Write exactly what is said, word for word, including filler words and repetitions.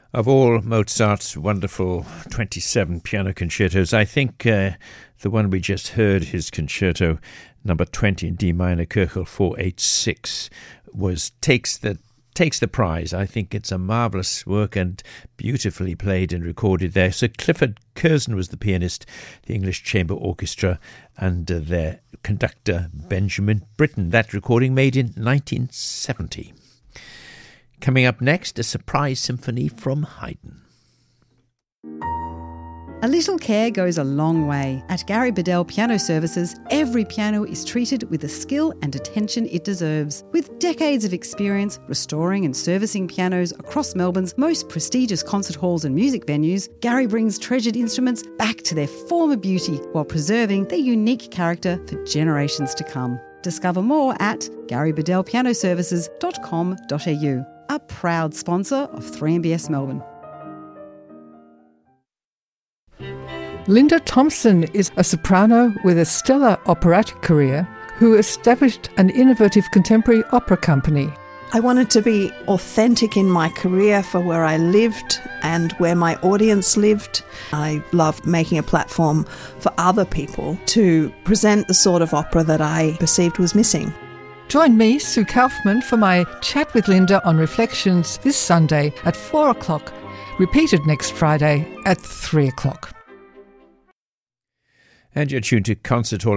Of all Mozart's wonderful twenty-seven piano concertos, I think uh, the one we just heard, his concerto number twenty in D minor, Köchel four eighty-six, was takes the takes the prize. I think it's a marvellous work and beautifully played and recorded there. Sir Clifford Curzon was the pianist, the English Chamber Orchestra, and uh, their conductor Benjamin Britten. That recording made in nineteen seventy. Coming up next, a surprise symphony from Haydn. A little care goes a long way. At Gary Bedell Piano Services, every piano is treated with the skill and attention it deserves. With decades of experience restoring and servicing pianos across Melbourne's most prestigious concert halls and music venues, Gary brings treasured instruments back to their former beauty while preserving their unique character for generations to come. Discover more at gary bedell piano services dot com dot a u. A proud sponsor of three M B S Melbourne. Linda Thompson is a soprano with a stellar operatic career who established an innovative contemporary opera company. I wanted to be authentic in my career for where I lived and where my audience lived. I loved making a platform for other people to present the sort of opera that I perceived was missing. Join me, Sue Kaufman, for my chat with Linda on Reflections this Sunday at four o'clock, repeated next Friday at three o'clock. And you're tuned to Concert Hall